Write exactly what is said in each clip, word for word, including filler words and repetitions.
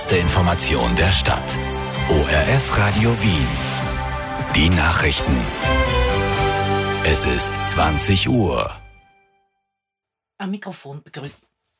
Die Information der Stadt. O R F Radio Wien. Die Nachrichten. Es ist zwanzig Uhr. Am Mikrofon begrüßt.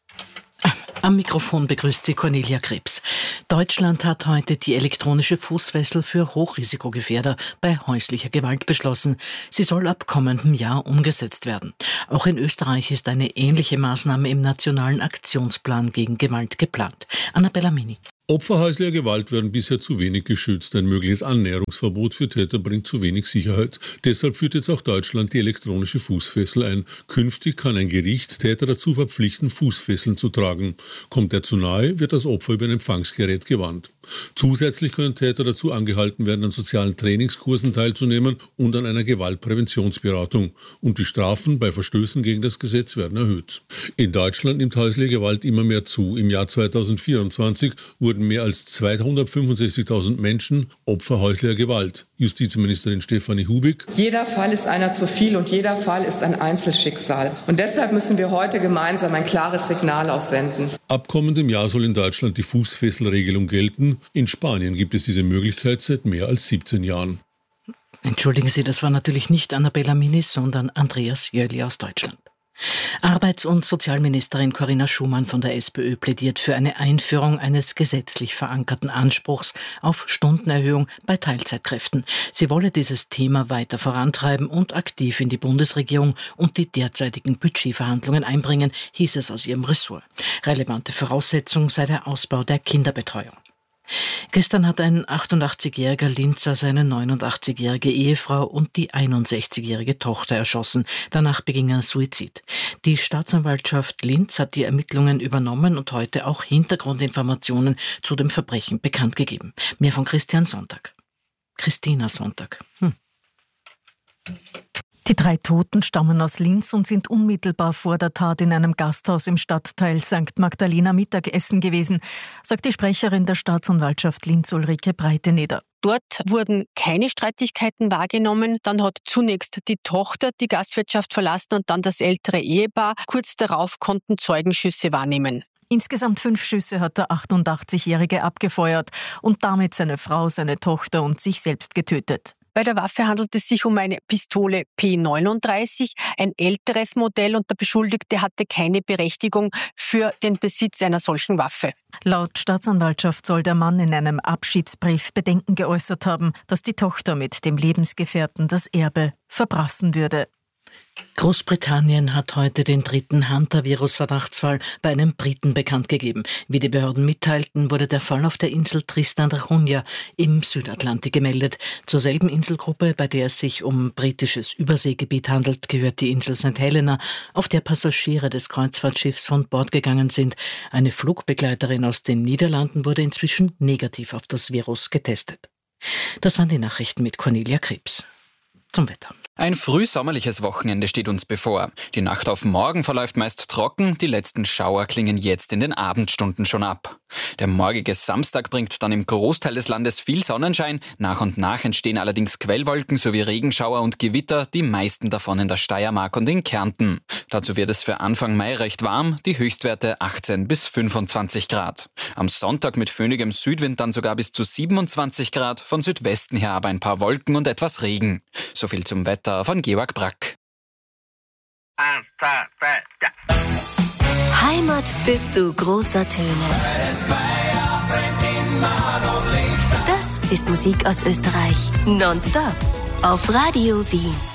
Am Mikrofon begrüßt sie Cornelia Krebs. Deutschland hat heute die elektronische Fußfessel für Hochrisikogefährder bei häuslicher Gewalt beschlossen. Sie soll ab kommendem Jahr umgesetzt werden. Auch in Österreich ist eine ähnliche Maßnahme im Nationalen Aktionsplan gegen Gewalt geplant. Annabella Mini. Opfer häuslicher Gewalt werden bisher zu wenig geschützt. Ein mögliches Annäherungsverbot für Täter bringt zu wenig Sicherheit. Deshalb führt jetzt auch Deutschland die elektronische Fußfessel ein. Künftig kann ein Gericht Täter dazu verpflichten, Fußfesseln zu tragen. Kommt er zu nahe, wird das Opfer über ein Empfangsgerät gewarnt. Zusätzlich können Täter dazu angehalten werden, an sozialen Trainingskursen teilzunehmen und an einer Gewaltpräventionsberatung. Und die Strafen bei Verstößen gegen das Gesetz werden erhöht. In Deutschland nimmt häusliche Gewalt immer mehr zu. Im Jahr zweitausendvierundzwanzig wurden mehr als zweihundertfünfundsechzigtausend Menschen Opfer häuslicher Gewalt. Justizministerin Stefanie Hubig. Jeder Fall ist einer zu viel und jeder Fall ist ein Einzelschicksal. Und deshalb müssen wir heute gemeinsam ein klares Signal aussenden. Ab kommendem Jahr soll in Deutschland die Fußfesselregelung gelten. In Spanien gibt es diese Möglichkeit seit mehr als siebzehn Jahren. Entschuldigen Sie, das war natürlich nicht Annabella Mini, sondern Andreas Jöli aus Deutschland. Arbeits- und Sozialministerin Corinna Schumann von der SPÖ plädiert für eine Einführung eines gesetzlich verankerten Anspruchs auf Stundenerhöhung bei Teilzeitkräften. Sie wolle dieses Thema weiter vorantreiben und aktiv in die Bundesregierung und die derzeitigen Budgetverhandlungen einbringen, hieß es aus ihrem Ressort. Relevante Voraussetzung sei der Ausbau der Kinderbetreuung. Gestern hat ein achtundachtzigjähriger Linzer seine neunundachtzigjährige Ehefrau und die einundsechzigjährige Tochter erschossen. Danach beging er Suizid. Die Staatsanwaltschaft Linz hat die Ermittlungen übernommen und heute auch Hintergrundinformationen zu dem Verbrechen bekannt gegeben. Mehr von Christian Sonntag. Christina Sonntag. Hm. Die drei Toten stammen aus Linz und sind unmittelbar vor der Tat in einem Gasthaus im Stadtteil Sankt Magdalena Mittagessen gewesen, sagt die Sprecherin der Staatsanwaltschaft Linz Ulrike Breiteneder. Dort wurden keine Streitigkeiten wahrgenommen. Dann hat zunächst die Tochter die Gastwirtschaft verlassen und dann das ältere Ehepaar. Kurz darauf konnten Zeugen Schüsse wahrnehmen. Insgesamt fünf Schüsse hat der achtundachtzigjährige abgefeuert und damit seine Frau, seine Tochter und sich selbst getötet. Bei der Waffe handelt es sich um eine Pistole P neununddreißig, ein älteres Modell, und der Beschuldigte hatte keine Berechtigung für den Besitz einer solchen Waffe. Laut Staatsanwaltschaft soll der Mann in einem Abschiedsbrief Bedenken geäußert haben, dass die Tochter mit dem Lebensgefährten das Erbe verprassen würde. Großbritannien hat heute den dritten Hunter-Virus-Verdachtsfall bei einem Briten bekannt gegeben. Wie die Behörden mitteilten, wurde der Fall auf der Insel Tristan da Cunha im Südatlantik gemeldet. Zur selben Inselgruppe, bei der es sich um britisches Überseegebiet handelt, gehört die Insel Sankt Helena, auf der Passagiere des Kreuzfahrtschiffs von Bord gegangen sind. Eine Flugbegleiterin aus den Niederlanden wurde inzwischen negativ auf das Virus getestet. Das waren die Nachrichten mit Cornelia Krebs. Zum Wetter. Ein frühsommerliches Wochenende steht uns bevor. Die Nacht auf morgen verläuft meist trocken, die letzten Schauer klingen jetzt in den Abendstunden schon ab. Der morgige Samstag bringt dann im Großteil des Landes viel Sonnenschein, nach und nach entstehen allerdings Quellwolken sowie Regenschauer und Gewitter, die meisten davon in der Steiermark und in Kärnten. Dazu wird es für Anfang Mai recht warm, die Höchstwerte achtzehn bis fünfundzwanzig Grad. Am Sonntag mit föhnigem Südwind dann sogar bis zu siebenundzwanzig Grad, von Südwesten her aber ein paar Wolken und etwas Regen. So viel zum Wetter von Georg Brack. Eins, zwei, drei, ja. Heimat bist du großer Töne. Das ist Musik aus Österreich. Nonstop auf Radio Wien.